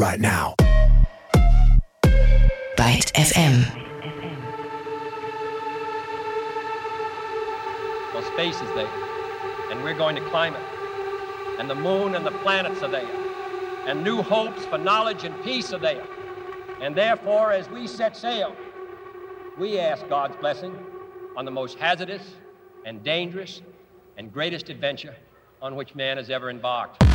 right now. Byte FM. Well, space is there, and we're going to climb it. And the moon and the planets are there. And new hopes for knowledge and peace are there. And therefore, as we set sail, we ask God's blessing on the most hazardous and dangerous and greatest adventure on which man has ever embarked.